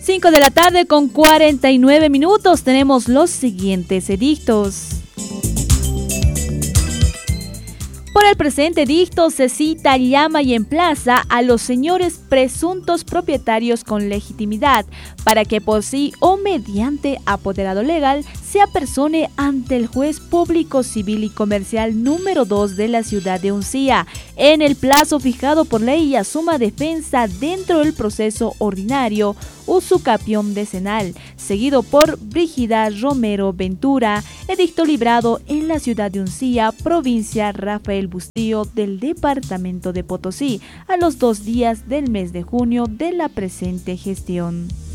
5 de la tarde con 49 minutos. Tenemos los siguientes edictos. Por el presente edicto se cita, llama y emplaza a los señores presuntos propietarios con legitimidad para que por sí o mediante apoderado legal se apersone ante el juez público civil y comercial número 2 de la ciudad de Uncía en el plazo fijado por ley y asuma defensa dentro del proceso ordinario usucapión decenal, seguido por Brígida Romero Ventura, edicto librado en la ciudad de Uncía, provincia Rafael Bustillo del departamento de Potosí, a los 2 días del mes de junio de la presente gestión.